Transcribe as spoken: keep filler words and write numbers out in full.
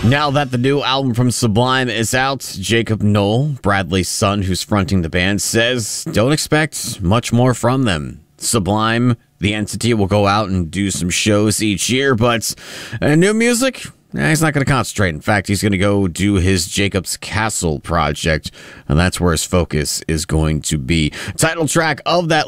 Now that the new album from Sublime is out, Jacob Knoll, Bradley's son who's fronting the band, says don't expect much more from them. Sublime, the entity, will go out and do some shows each year, but uh, new music, eh, he's not going to concentrate. In fact, he's going to go do his Jacob's Castle project, and that's where his focus is going to be. Title track of that